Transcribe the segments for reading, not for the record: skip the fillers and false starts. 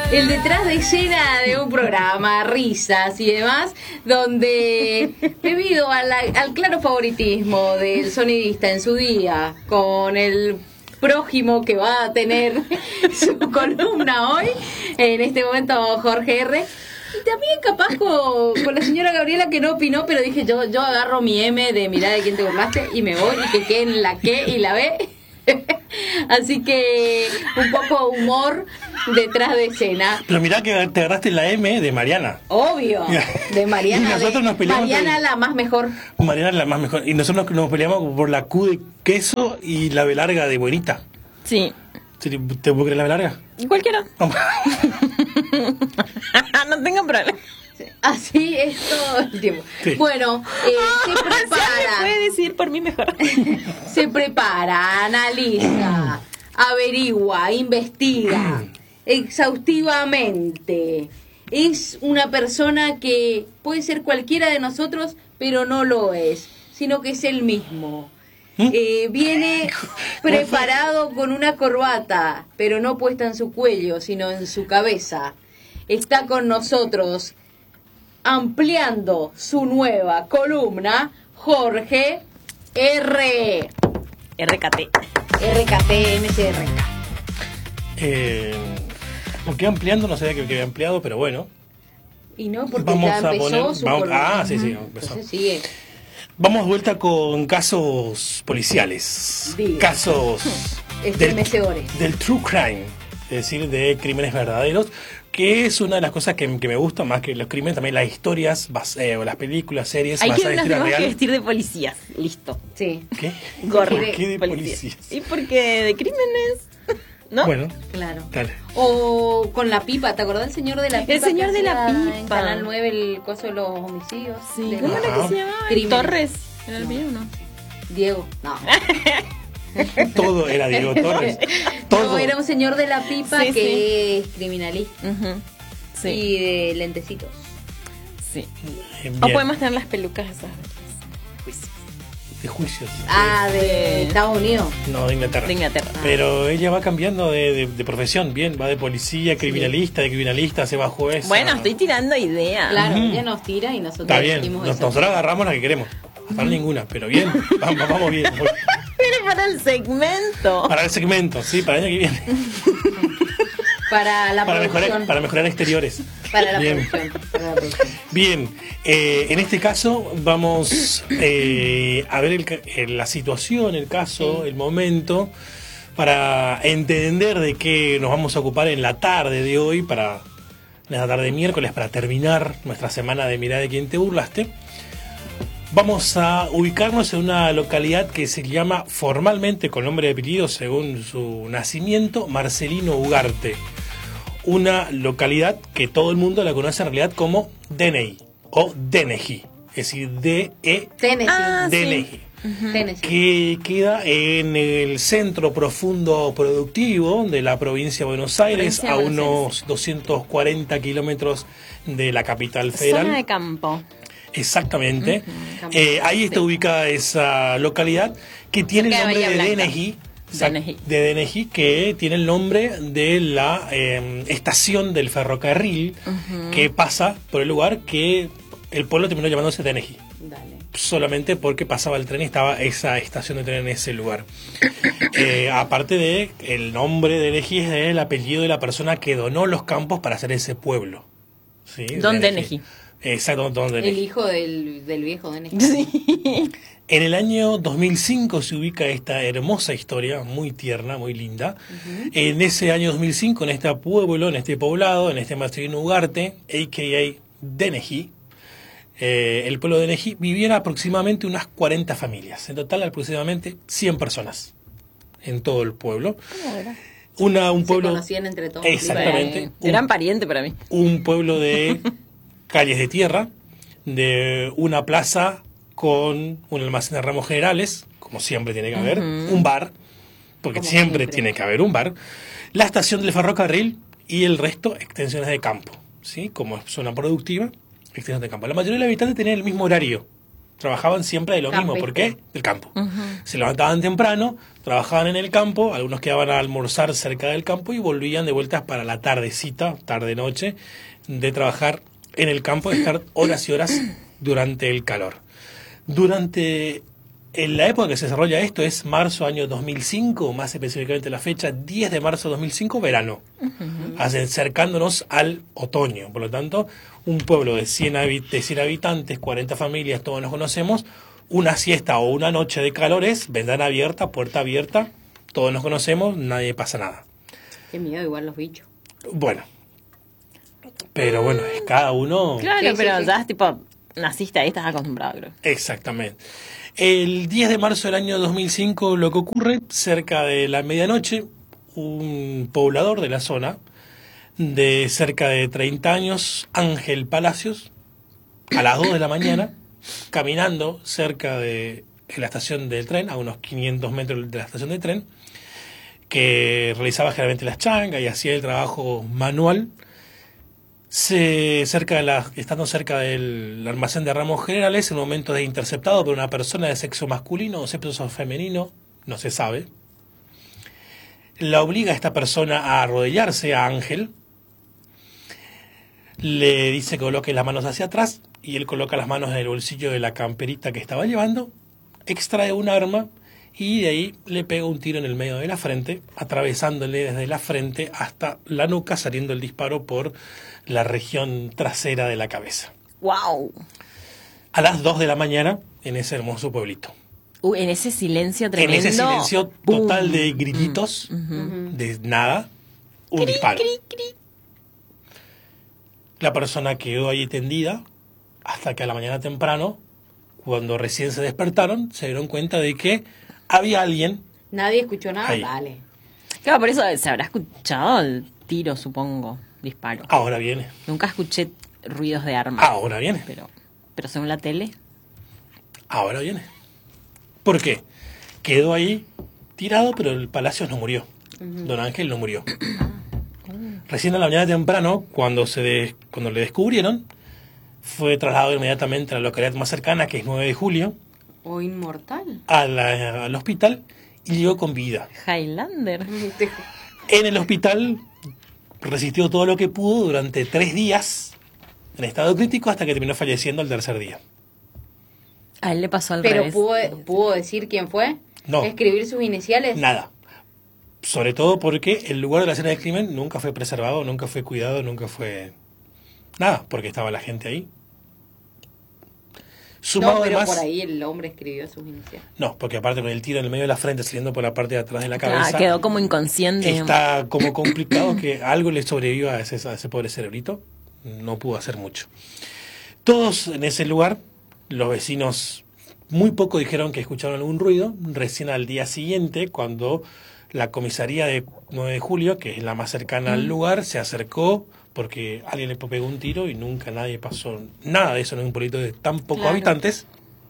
el detrás de escena de un programa, risas y demás, donde debido al claro favoritismo del sonidista en su día con el prójimo que va a tener su columna hoy, en este momento Jorge R., y también capaz con la señora Gabriela, que no opinó, pero dije yo agarro mi M de mirá de quién te burlaste y me voy, y que queden la Q y la B. Así que un poco humor detrás de escena. Pero mirá que te agarraste la M de Mariana. Obvio, de Mariana. Y nosotros nos peleamos Mariana la más mejor. Mariana la más mejor. Y nosotros nos peleamos por la Q de queso y la B larga de buenita. Sí. ¿Te puedo creer la B larga? Cualquiera. No tengo problema. Así es todo el tiempo. Sí. Bueno, se prepara. Me puede decir por mí mejor. Se prepara, analiza, averigua, investiga exhaustivamente. Es una persona que puede ser cualquiera de nosotros, pero no lo es, sino que es él mismo. Viene preparado con una corbata, pero no puesta en su cuello, sino en su cabeza. Está con nosotros, ampliando su nueva columna, Jorge R. RKT. RKT, MCRK. ¿Por qué ampliando? No sabía que había ampliado, pero bueno. Y no, porque Vamos ya a empezó poner, su vamos, columna. sí, empezó. Entonces sigue. Vamos de vuelta con casos policiales. Diga. Casos Estremecedores. del true crime, es decir, de crímenes verdaderos, que es una de las cosas que me gusta más que los crímenes, también las historias, o las películas, series Hay que basadas en nos historia tenemos que real. vestir de policías. Listo. Sí. ¿Qué? Gorra. ¿Por qué de Policías. policías? Y porque de crímenes, ¿no? Bueno, Claro. dale. O con la pipa, ¿te acordás del señor de la pipa? El señor que de la hacía pipa. En Canal 9 el coso de los homicidios. Sí. De ¿Cómo los- era que se llamaba? Crímenes. Torres. ¿Era el mío o no? Diego. No. Todo era Diego Torres. Todo. No, era un señor de la pipa Sí, que es criminalista. Ujú. Sí. Y de lentecitos. Sí. Bien. O podemos tener las pelucas esas de juicios. De juicios. De Estados Unidos. No, de Inglaterra. De Inglaterra. Pero ella va cambiando de profesión, bien, va de policía, criminalista, de criminalista se va a juez. Bueno, estoy tirando ideas. Claro, ella nos tira y nosotros Está bien, decimos eso. nosotros agarramos la que queremos. Hasta ahora ninguna, pero bien, vamos bien. Pero para el segmento. Para el segmento, sí, para el año que viene. Para la Para producción. mejorar exteriores. Para la Bien. producción. Para la producción. Bien, en este caso vamos a ver la situación, el caso, Sí. el momento, para entender de qué nos vamos a ocupar en la tarde de hoy, en la tarde de miércoles, para terminar nuestra semana de Mirá de quién te burlaste. Vamos a ubicarnos en una localidad que se llama formalmente, con nombre y apellido, según su nacimiento, Marcelino Ugarte. Una localidad que todo el mundo la conoce en realidad como Deney o Denejí, es decir, D-E Tennessee. Ah, sí. Denejí, Tennessee. que queda en el centro profundo productivo de la provincia de Buenos Aires, Provincia a de Buenos unos 240 kilómetros de la capital federal. Zona de campo. Exactamente. Campo. Ahí está Sí. ubicada esa localidad que tiene el Cerca de nombre de Bahía Blanca. Denejí. Denejí. De Denejí, que tiene el nombre de la estación del ferrocarril que pasa por el lugar, que el pueblo terminó llamándose Denejí. Dale. Solamente porque pasaba el tren y estaba esa estación de tren en ese lugar. Aparte de el nombre de Denejí, es el apellido de la persona que donó los campos para hacer ese pueblo. ¿Sí? Don Denejí. Exacto, Don El Denejí. hijo del viejo de Néstor. Sí. En el año 2005 se ubica esta hermosa historia, muy tierna, muy linda. En ese año 2005, en este pueblo, en este poblado, en este Marcelino Ugarte, a.k.a. Denejí, el pueblo de Denejí, vivían aproximadamente unas 40 familias. En total, aproximadamente 100 personas en todo el pueblo. Un Se pueblo... conocían entre todos. Exactamente. Eran parientes para mí. Un pueblo de calles de tierra, de una plaza con un almacén de ramos generales, como siempre tiene que haber, un bar, porque Como siempre siempre. tiene que haber un bar, la estación del ferrocarril y el resto extensiones de campo, ¿sí? Como zona productiva, extensiones de campo. La mayoría de los habitantes tenían el mismo horario, trabajaban siempre de lo mismo. ¿Por qué? Del campo. Se levantaban temprano, trabajaban en el campo, algunos quedaban a almorzar cerca del campo y volvían de vueltas para la tardecita, tarde-noche, de trabajar en el campo, de estar horas y horas durante el calor. En la época que se desarrolla esto es marzo año 2005, más específicamente la fecha 10 de marzo de 2005, verano, acercándonos al otoño. Por lo tanto, un pueblo de 100 habitantes, 40 familias, todos nos conocemos, una siesta o una noche de calor es ventana abierta, puerta abierta, todos nos conocemos, nadie pasa nada. Qué miedo, igual los bichos. Bueno, pero bueno, es cada uno... Claro, Sí, pero sí. ya es tipo, naciste ahí, estás acostumbrado, creo. Exactamente. El 10 de marzo del año 2005 lo que ocurre, cerca de la medianoche, un poblador de la zona, de cerca de 30 años, Ángel Palacios, a las 2 de la mañana, caminando cerca de la estación del tren, a unos 500 metros de la estación del tren, que realizaba generalmente las changas y hacía el trabajo manual, estando cerca del almacén de ramos generales, en un momento es interceptado por una persona de sexo masculino o sexo femenino, no se sabe. La obliga a esta persona a arrodillarse a Ángel, le dice que coloque las manos hacia atrás y él coloca las manos en el bolsillo de la camperita que estaba llevando, extrae un arma y de ahí le pega un tiro en el medio de la frente, atravesándole desde la frente hasta la nuca, saliendo el disparo por la región trasera de la cabeza. ¡Wow! A las 2 de la mañana, en ese hermoso pueblito. En ese silencio tremendo. En ese silencio ¡pum! total de grititos, de nada, un disparo. La persona quedó ahí tendida hasta que a la mañana temprano, cuando recién se despertaron, se dieron cuenta de que había alguien. Nadie escuchó nada, Ahí. dale. Claro, por eso se habrá escuchado el tiro, supongo, disparo. Ahora viene, Nunca escuché ruidos de arma. ahora viene, Pero según la tele. ahora viene. ¿Por qué? Quedó ahí tirado, pero el Palacios no murió. Don Ángel no murió. Recién a la mañana temprano, cuando le descubrieron, fue trasladado inmediatamente a la localidad más cercana, que es 9 de julio, O inmortal. al hospital y llegó con vida. Highlander. En el hospital resistió todo lo que pudo durante 3 días en estado crítico hasta que terminó falleciendo al tercer día. A él le pasó al Pero revés. ¿pudo decir quién fue? No. ¿Escribir sus iniciales? Nada. Sobre todo porque el lugar de la escena del crimen nunca fue preservado, nunca fue cuidado, nunca fue nada, porque estaba la gente ahí. Sumado No, pero además, por ahí el hombre escribió sus iniciales. no, porque aparte con el tiro en el medio de la frente saliendo por la parte de atrás de la cabeza, Quedó como inconsciente. está como complicado que algo le sobreviva a ese pobre cerebrito. No pudo hacer mucho. Todos en ese lugar, los vecinos muy poco dijeron que escucharon algún ruido. Recién al día siguiente, cuando la comisaría de 9 de julio, que es la más cercana al lugar, se acercó porque alguien le pegó un tiro y nunca nadie pasó nada de eso en un pueblito de tan pocos Claro. habitantes.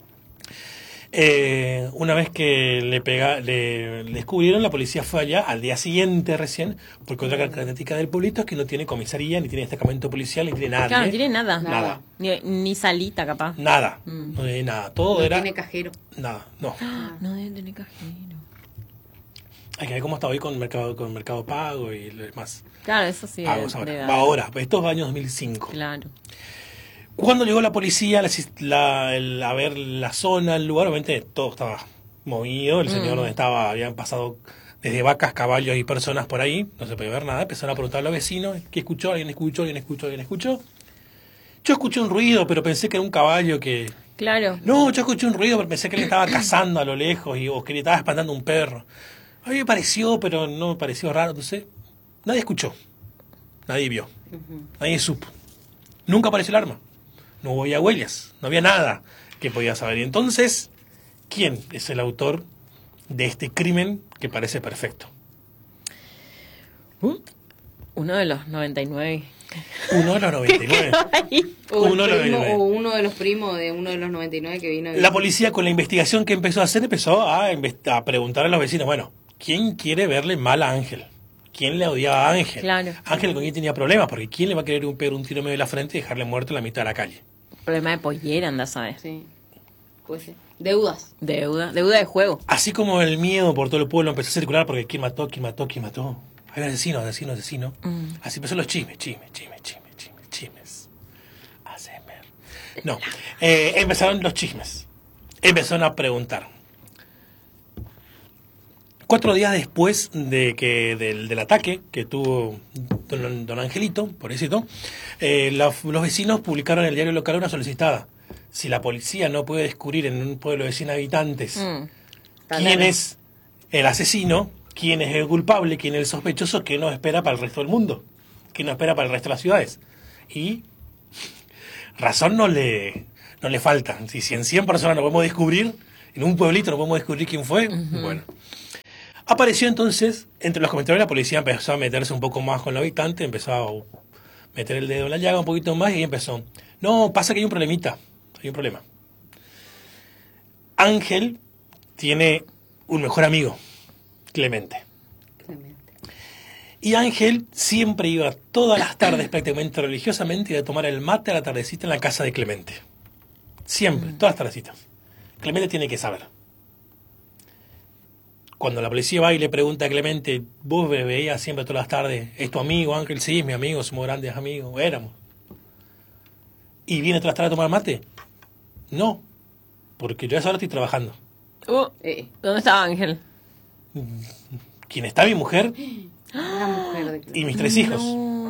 Una vez que le descubrieron, la policía fue allá al día siguiente recién, porque otra característica del pueblito es que no tiene comisaría, ni tiene destacamento policial, ni tiene nada. Claro, no tiene nada. Nada. Ni salita, capaz. Nada. No tiene nada. Todo No era... tiene cajero. Nada, no. No debe tener cajero. Hay que ver cómo está hoy con Mercado Pago y lo demás. Claro, eso sí. Pagos debe ahora. haber. Ahora, esto es año 2005. Claro. Cuando llegó la policía a ver la zona, el lugar, obviamente todo estaba movido. El señor donde estaba, habían pasado desde vacas, caballos y personas por ahí. No se podía ver nada. Empezaron a preguntar a los vecinos, ¿qué escuchó? ¿Alguien escuchó? ¿Alguien escuchó? ¿Alguien escuchó? Yo escuché un ruido, pero pensé que era un caballo que... Claro. No, yo escuché un ruido, pero pensé que le estaba cazando a lo lejos o que le estaba espantando un perro. A mí me pareció, pero no me pareció raro. Entonces, nadie escuchó. Nadie vio. Nadie supo. Nunca apareció el arma. No había huellas. No había nada que podía saber. Y entonces, ¿quién es el autor de este crimen que parece perfecto? Uno de los 99. Uno de los 99. O, Uno de los primo, 99. o uno de los primos de uno de los 99 que vino. La policía, con la investigación que empezó a hacer, empezó a preguntar a los vecinos, bueno, ¿quién quiere verle mal a Ángel? ¿Quién le odiaba a Ángel? Claro. Ángel con quién tenía problemas, porque ¿quién le va a querer pegar un tiro en medio de la frente y dejarle muerto en la mitad de la calle? Problema de pollera, anda, ¿sabes? Sí. Pues sí. Deudas. Deuda de juego. Así como el miedo por todo el pueblo empezó a circular porque quién mató. Hay un asesino. Así empezó los chismes. ASMR. No, empezaron los chismes. Empezaron a preguntar. 4 días después del ataque que tuvo don Angelito, pobrecito, los vecinos publicaron en el diario local una solicitada. Si la policía no puede descubrir en un pueblo de 100 habitantes quién es el asesino, quién es el culpable, quién es el sospechoso, ¿qué nos espera para el resto del mundo? ¿Qué nos espera para el resto de las ciudades? Y razón no le falta. Si en 100 personas no podemos descubrir, en un pueblito no podemos descubrir quién fue, bueno. Apareció entonces, entre los comentarios, la policía empezó a meterse un poco más con los habitantes, empezó a meter el dedo en la llaga un poquito más y empezó. No, pasa que hay un problemita, hay un problema. Ángel tiene un mejor amigo, Clemente. Y Ángel siempre iba todas las tardes prácticamente religiosamente a tomar el mate a la tardecita en la casa de Clemente. Siempre, todas las tardecitas. Clemente tiene que saber. Cuando la policía va y le pregunta a Clemente, vos me veías siempre todas las tardes, ¿es tu amigo Ángel? Sí, es mi amigo, somos grandes amigos, éramos. ¿Y viene todas las tardes a tomar mate? No, porque yo a esa hora estoy trabajando. ¿Dónde estaba Ángel? ¿Quién está? Mi mujer La mujer de Clemente. y mis 3 hijos.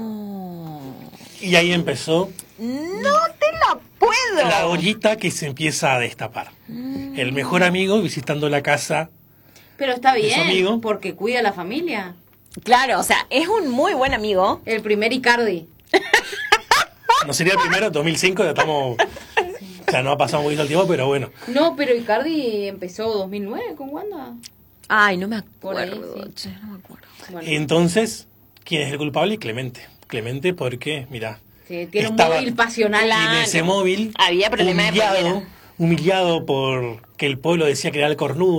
Y ahí empezó ¡No te la puedo! la ollita que se empieza a destapar. El mejor amigo visitando la casa. Pero está ¿Es su amigo? bien, porque cuida a la familia. Claro, o sea, es un muy buen amigo. El primer Icardi. No sería el primero, 2005, ya estamos... O sea, no ha pasado muy el tiempo, pero bueno. No, pero Icardi empezó 2009 con Wanda. Ay, no me Por ahí, acuerdo. sí. Che, no me acuerdo. Bueno, Entonces, ¿quién es el culpable? Clemente. Clemente porque, mira, sí, tiene un estaba- móvil pasional. y en ese móvil, Había problema de primera. humillado por que el pueblo decía que era el cornudo.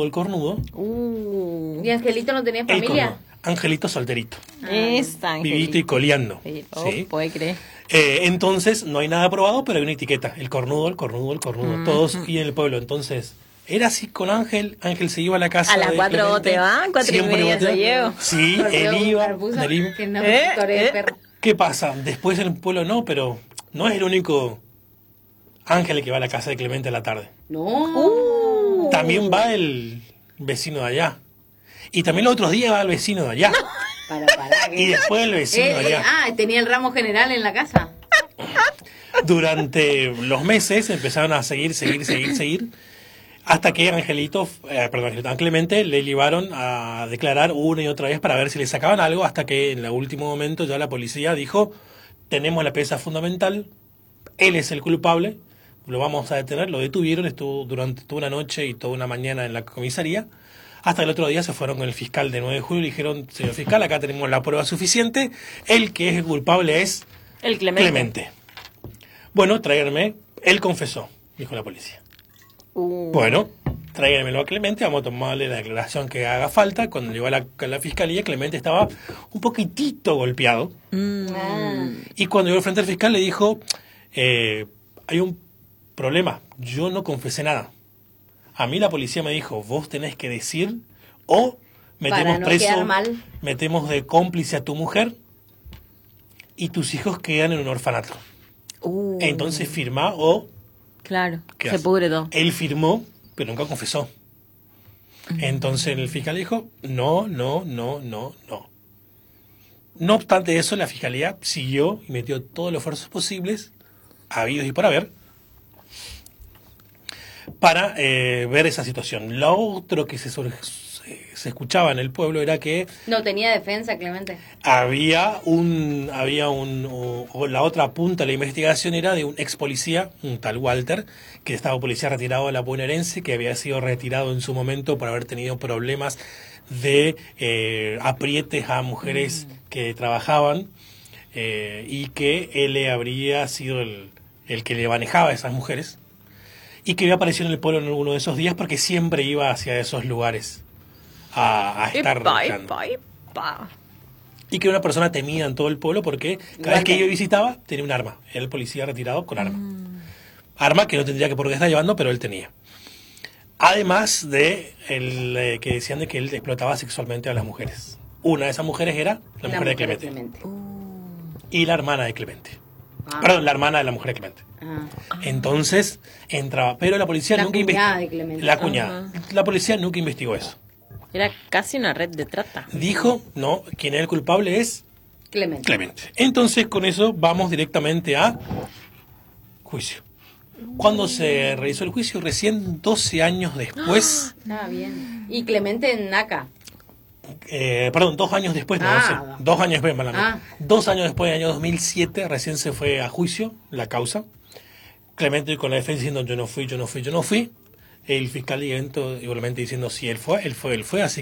¿Y Angelito no tenía El familia? cornudo. Angelito solterito. Es Angelito. Vivito y coleando. Sí. ¿Sí? Puede creer. Entonces, no hay nada probado, pero hay una etiqueta. El cornudo. Todos y en el pueblo. Entonces, era así con Ángel. Ángel se iba a la casa. A las de 4 Clemente. te va, 4:30 Siempre se llevo. Sí, Porque él un iba. carpuzo él iba. que no me toree, perro. ¿Qué pasa? Después en el pueblo no, pero no es el único Ángel que va a la casa de Clemente a la tarde. No. También va el vecino de allá. Y también los otros días va el vecino de allá. Para, Y después el vecino de allá. Tenía el ramo general en la casa. Durante los meses empezaron a seguir, hasta que a Clemente le llevaron a declarar una y otra vez para ver si le sacaban algo, hasta que en el último momento ya la policía dijo, tenemos la pieza fundamental, él es el culpable, lo vamos a detener. Lo detuvieron, estuvo durante toda una noche y toda una mañana en la comisaría, hasta el otro día se fueron con el fiscal de 9 de julio y dijeron, señor fiscal, acá tenemos la prueba suficiente, el que es el culpable es El Clemente. Clemente. Bueno, tráiganme, él confesó, dijo la policía. Bueno, tráiganmelo a Clemente, vamos a tomarle la declaración que haga falta. Cuando llegó a la fiscalía, Clemente estaba un poquitito golpeado. Y cuando llegó frente al fiscal le dijo, hay un problema, yo no confesé nada. A mí la policía me dijo, vos tenés que decir o metemos Para no preso, quedar mal. metemos de cómplice a tu mujer y tus hijos quedan en un orfanato. Entonces firma o... Claro, ¿qué se hace? pudre todo. Él firmó, pero nunca confesó. Entonces el fiscal dijo, no. No obstante eso, la fiscalía siguió y metió todos los esfuerzos posibles, habidos y por haber, para ver esa situación. Lo otro que se escuchaba en el pueblo era que No tenía defensa, Clemente. la otra punta de la investigación era de un ex policía, un tal Walter, que estaba policía retirado de la bonaerense, que había sido retirado en su momento por haber tenido problemas de aprietes a mujeres que trabajaban, y que él habría sido el que le manejaba a esas mujeres, y que había aparecido en el pueblo en uno de esos días porque siempre iba hacia esos lugares a estar luchando. Epa. Y que era una persona temida en todo el pueblo porque cada vez que yo visitaba tenía un arma. Era el policía retirado con arma. arma que no tendría que por qué estar llevando, pero él tenía. Además de el que decían de que él explotaba sexualmente a las mujeres. Una de esas mujeres era la mujer de Clemente. Y la hermana de Clemente. Perdón, la hermana de la mujer de Clemente. Entonces entraba, pero la policía nunca investigó. La cuñada. La policía nunca investigó eso. Era casi una red de trata. Dijo, no, quien era el culpable es Clemente. Entonces con eso vamos directamente a juicio. Cuando se realizó el juicio, recién 12 años después. Estaba bien. Y Clemente en NACA. Perdón, 2 años después, no, 2 años después, malamente. 2 años después, en el año 2007, recién se fue a juicio la causa. Clemente con la defensa diciendo yo no fui. El fiscal igualmente diciendo sí, él fue, así